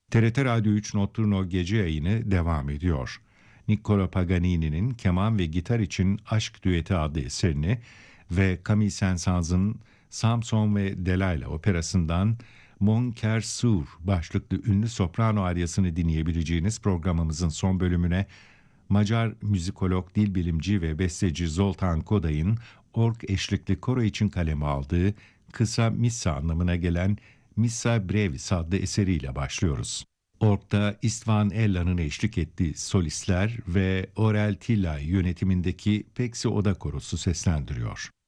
TRT Radyo 3 Notturno gece yayını devam ediyor. Niccolo Paganini'nin keman ve gitar için Aşk Düeti adlı eserini ve Camille Saint-Saëns'ın Samson ve Delilah operasından Mon Cœur Sourd başlıklı ünlü soprano aryasını dinleyebileceğiniz programımızın son bölümüne Macar müzikolog, dil bilimci ve besteci Zoltán Koday'ın org eşlikli koro için kaleme aldığı kısa missa anlamına gelen Missa Brevis adlı eseriyle başlıyoruz. Org'da Istvan Ella'nın eşlik ettiği solistler ve Orel Tillay yönetimindeki Peksi Oda Korosu seslendiriyor.